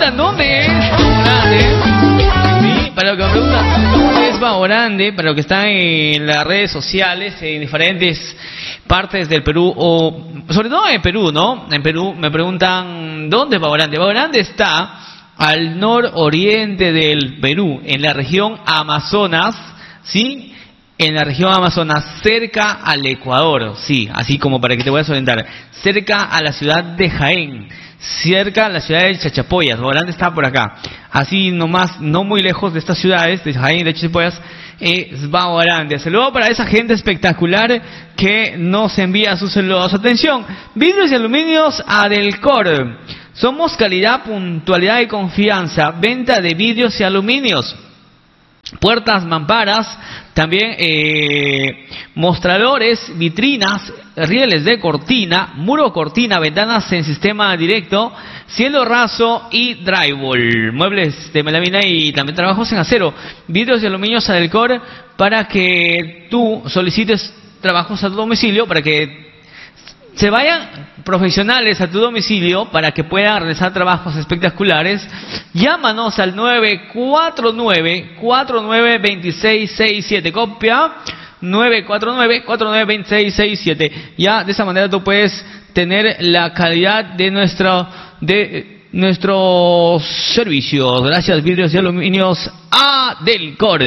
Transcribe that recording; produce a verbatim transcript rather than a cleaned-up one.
preguntan dónde es Pavo Grande, sí, para los que me preguntan dónde es Pavo Grande, para los que están en las redes sociales, en diferentes partes del Perú, o sobre todo en Perú, ¿no? En Perú me preguntan dónde es Pavo Grande. Pavo Grande está al nororiente del Perú, en la región Amazonas, ¿sí? En la región Amazonas, cerca al Ecuador, sí, así como para que te puedas orientar, cerca a la ciudad de Jaén, cerca a la ciudad de Chachapoyas. Pavo Grande está por acá, así nomás, no muy lejos de estas ciudades, de Jaén y de Chachapoyas, es Pavo Grande. Saludo para esa gente espectacular que nos envía sus saludos. Atención, vidrios y aluminios Adelcor. Somos calidad, puntualidad y confianza. Venta de vidrios y aluminios. Puertas, mamparas, también eh, mostradores, vitrinas, rieles de cortina, muro cortina, ventanas en sistema directo, cielo raso y drywall, muebles de melamina y también trabajos en acero, vidrios y aluminios Adelcor, para que tú solicites trabajos a tu domicilio, para que se vayan profesionales a tu domicilio para que puedan realizar trabajos espectaculares. Llámanos al nueve cuatro nueve, cuatro nueve dos seis seis siete. Copia nueve cuatro nueve, cuatro nueve dos seis seis siete. Ya de esa manera tú puedes tener la calidad de nuestro de nuestros servicios. Gracias, vidrios y aluminios Adelcor.